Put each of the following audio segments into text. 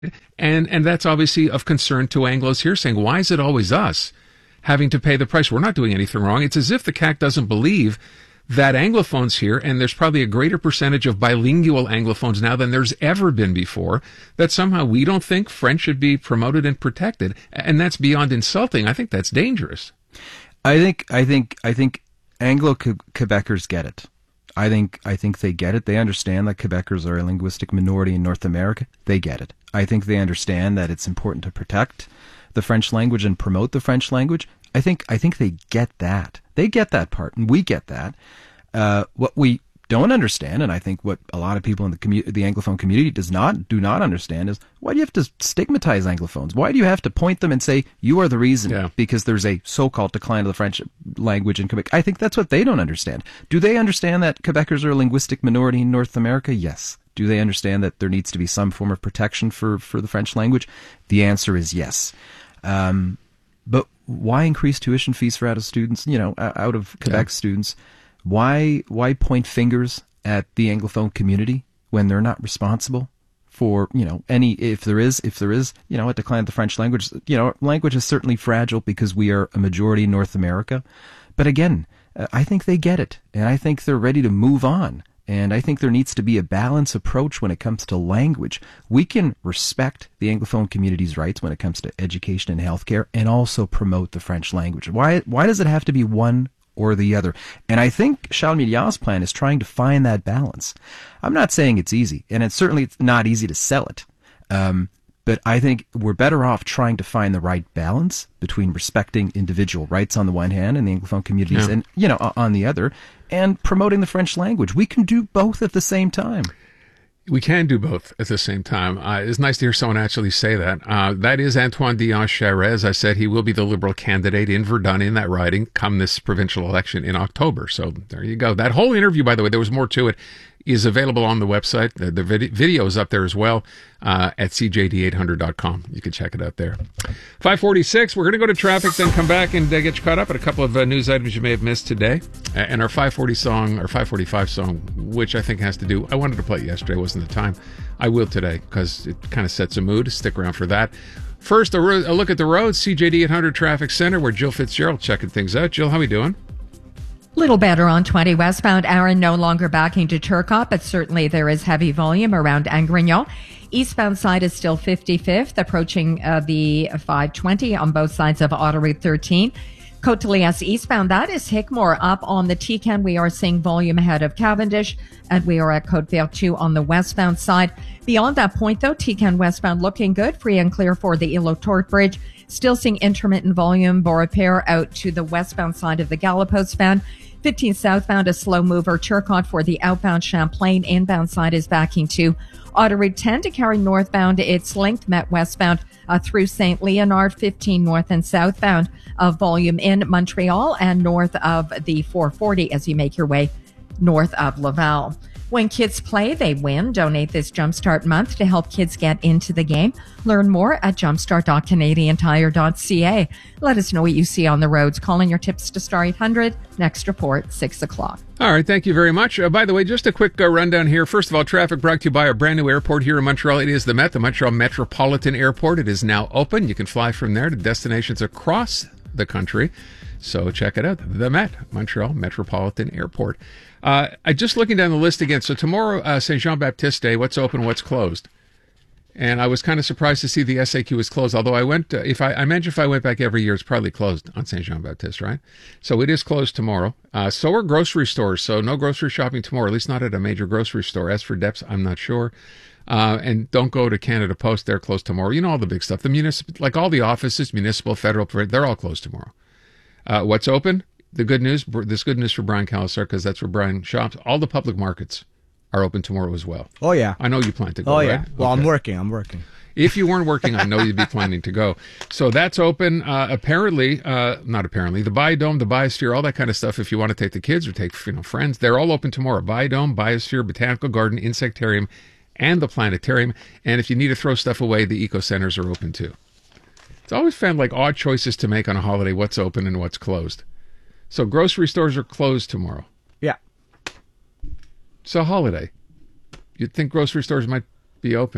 And that's obviously of concern to Anglos here, saying, why is it always us having to pay the price? We're not doing anything wrong. It's as if the CAC doesn't believe that Anglophones here, and there's probably a greater percentage of bilingual Anglophones now than there's ever been before, that somehow we don't think French should be promoted and protected. And that's beyond insulting. I think that's dangerous. I think Anglo-Quebecers get it. I think they get it. They understand that Quebecers are a linguistic minority in North America. They get it. I think they understand that it's important to protect the French language and promote the French language. I think they get that. They get that part, and we get that. What we don't understand, and I think what a lot of people in the Anglophone community do not understand, is why do you have to stigmatize Anglophones? Why do you have to point them and say you are the reason because there's a so-called decline of the French language in Quebec? I think that's what they don't understand. Do they understand that Quebecers are a linguistic minority in North America? Yes. Do they understand that there needs to be some form of protection for the French language? The answer is yes. But why increase tuition fees for out of Quebec students? Why point fingers at the Anglophone community when they're not responsible for, if there is, a decline of the French language? Language is certainly fragile because we are a majority in North America. But again, I think they get it, and I think they're ready to move on. And I think there needs to be a balanced approach when it comes to language. We can respect the Anglophone community's rights when it comes to education and healthcare, and also promote the French language. Why does it have to be one or the other? And I think Charles Milliard's plan is trying to find that balance. I'm not saying it's easy, and it's certainly not easy to sell it. But I think we're better off trying to find the right balance between respecting individual rights on the one hand and the Anglophone communities and on the other, and promoting the French language. We can do both at the same time. We can do both at the same time. It's nice to hear someone actually say that. That is Antoine Dion-Charest. As I said, he will be the Liberal candidate in Verdun in that riding come this provincial election in October. So there you go. That whole interview, by the way, there was more to it, is available on the website. The video is up there as well at cjd800.com. You can check it out there. 546, we're going to go to traffic, then come back and get you caught up on a couple of news items you may have missed today. And our 545 song, which I think has to do, I wanted to play it yesterday, wasn't the time. I will today because it kind of sets a mood. Stick around for that. First, a look at the roads, CJD800 Traffic Center, where Jill Fitzgerald checking things out. Jill, how are we doing? Little better on 20 westbound. Aaron no longer backing to Turcotte, but certainly there is heavy volume around Angrignon. Eastbound side is still 55th, approaching the 520 on both sides of Auto Route 13. Côte de Liesse eastbound, that is Hickmore. Up on the Tecan, we are seeing volume ahead of Cavendish, and we are at Côte Vertu on the westbound side. Beyond that point, though, Tecan westbound looking good, free and clear for the Île aux Torts Bridge. Still seeing intermittent volume, Beaurepaire out to the westbound side of the Galapagos span. 15 southbound, a slow mover. Turcotte for the outbound Champlain. Inbound side is backing to Auto Route 10 to carry northbound. It's linked Met westbound through St. Leonard. 15 north and southbound of volume in Montreal and north of the 440 as you make your way north of Laval. When kids play, they win. Donate this Jumpstart month to help kids get into the game. Learn more at jumpstart.canadiantire.ca. Let us know what you see on the roads. Call in your tips to Star 800. Next report, 6 o'clock. All right, thank you very much. By the way, just a quick rundown here. First of all, traffic brought to you by a brand new airport here in Montreal. It is the Met, the Montreal Metropolitan Airport. It is now open. You can fly from there to destinations across the country. So check it out. The Met, Montreal Metropolitan Airport. I just looking down the list again. So tomorrow, St. Jean-Baptiste Day, what's open, what's closed? And I was kind of surprised to see the SAQ was closed. Although I went, if I went back every year, it's probably closed on St. Jean-Baptiste, right? So it is closed tomorrow. So are grocery stores. So no grocery shopping tomorrow, at least not at a major grocery store. As for Deps, I'm not sure. And don't go to Canada Post. They're closed tomorrow. You know, all the big stuff. The municipal, like all the offices, municipal, federal, they're all closed tomorrow. What's open? The good news, this good news for Brian Calasar, because that's where Brian shops. All the public markets are open tomorrow as well. Oh, yeah. I know you plan to go, right? Right? Well, okay. I'm working. If you weren't working, I know you'd be planning to go. So that's open. Not apparently, the Biodome, the Biosphere, all that kind of stuff. If you want to take the kids or take friends, they're all open tomorrow. Biodome, Biosphere, Botanical Garden, Insectarium, and the Planetarium. And if you need to throw stuff away, the Eco Centers are open too. It's always found like odd choices to make on a holiday, what's open and what's closed. So grocery stores are closed tomorrow. Yeah. It's a holiday. You'd think grocery stores might be open.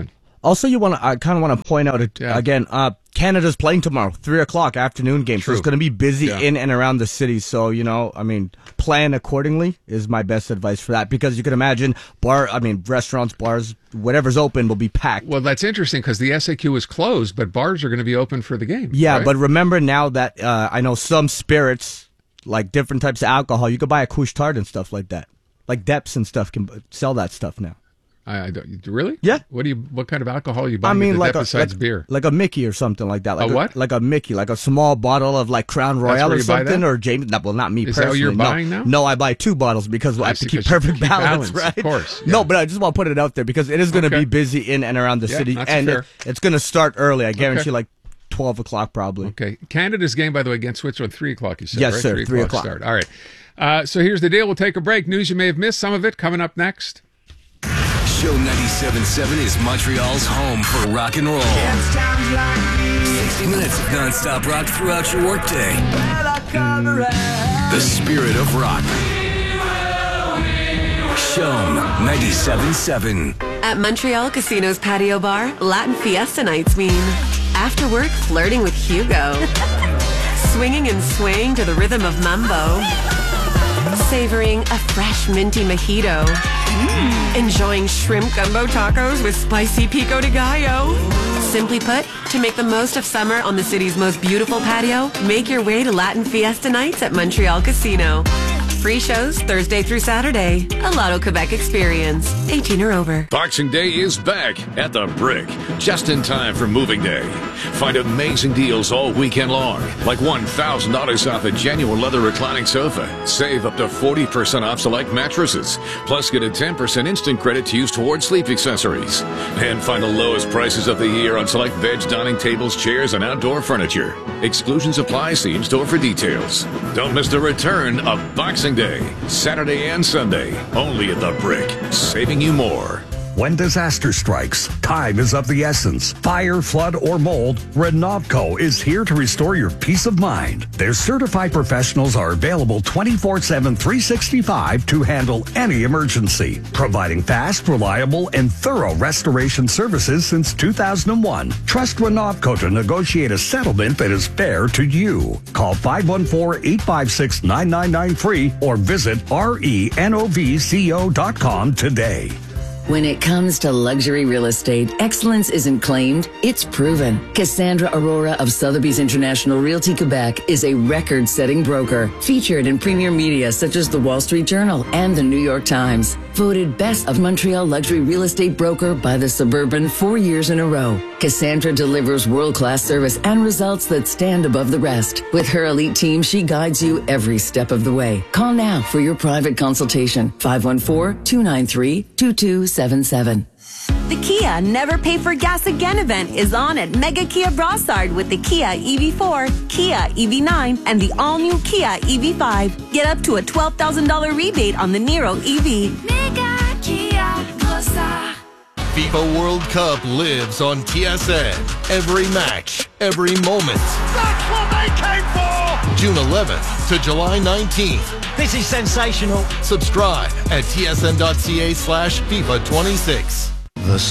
Also, I kind of want to point out again. Canada's playing tomorrow, 3:00 afternoon game. True. So it's going to be busy Yeah. in and around the city. So plan accordingly is my best advice for that, because you can imagine restaurants, bars, whatever's open will be packed. Well, that's interesting because the SAQ is closed, but bars are going to be open for the game. Yeah, right? but remember now that I know some spirits, like different types of alcohol, you could buy a couche-tard and stuff like that. Like Deps and stuff can sell that stuff now. I don't, really? Yeah. What kind of alcohol are you buying besides beer? Like a Mickey or something like that. Like what? Like a Mickey, like a small bottle of like Crown Royal where or you buy something, that? or James. No, well, not me Is personally. that what you're no. buying now? No, I buy 2 bottles because I have to see, keep 'cause you perfect keep balance, balance, right? of course, yeah. No, but I just want to put it out there because it is going to Okay. be busy in and around the Yeah, city, that's and fair. it's going to start early. I guarantee, Okay. like 12:00 probably. Okay. Canada's game, by the way, against Switzerland, 3:00, you said, Yes, right? sir, 3 3 o'clock o'clock. start. All right. So here's the deal. We'll take a break. News you may have missed, some of it coming up next. Show 97.7 is Montreal's home for rock and roll. 60 minutes of non-stop rock throughout your workday. The spirit of rock. Show 97.7. At Montreal Casino's patio bar, Latin Fiesta nights mean after work flirting with Hugo, swinging and swaying to the rhythm of mambo, savoring a fresh minty mojito, enjoying shrimp gumbo tacos with spicy pico de gallo. Simply put, to make the most of summer on the city's most beautiful patio, make your way to Latin Fiesta nights at Montreal Casino. Free shows Thursday through Saturday. A Lotto Quebec experience. 18 or over. Boxing Day is back at the Brick, just in time for moving day. Find amazing deals all weekend long, like $1,000 off a genuine leather reclining sofa. Save up to 40% off select mattresses. Plus, get a 10% instant credit to use towards sleep accessories. And find the lowest prices of the year on select beds, dining tables, chairs, and outdoor furniture. Exclusions apply. See in-store for details. Don't miss the return of Boxing Day, Saturday and Sunday, only at the Brick, saving you more. When disaster strikes, time is of the essence. Fire, flood, or mold, Renovco is here to restore your peace of mind. Their certified professionals are available 24/7, 365 to handle any emergency, providing fast, reliable, and thorough restoration services since 2001. Trust Renovco to negotiate a settlement that is fair to you. Call 514-856-9993 or visit renovco.com today. When it comes to luxury real estate, excellence isn't claimed, it's proven. Cassandra Aurora of Sotheby's International Realty Quebec is a record-setting broker, featured in premier media such as the Wall Street Journal and the New York Times. Voted Best of Montreal Luxury Real Estate Broker by the Suburban 4 years in a row. Cassandra delivers world-class service and results that stand above the rest. With her elite team, she guides you every step of the way. Call now for your private consultation. 514-293-2277. The Kia Never Pay for Gas Again event is on at Mega Kia Brossard with the Kia EV4, Kia EV9, and the all-new Kia EV5. Get up to a $12,000 rebate on the Niro EV. Mega Kia Brossard. FIFA World Cup lives on TSN. Every match, every moment. That's what they came for! June 11th to July 19th. This is sensational. Subscribe at tsn.ca/FIFA26. The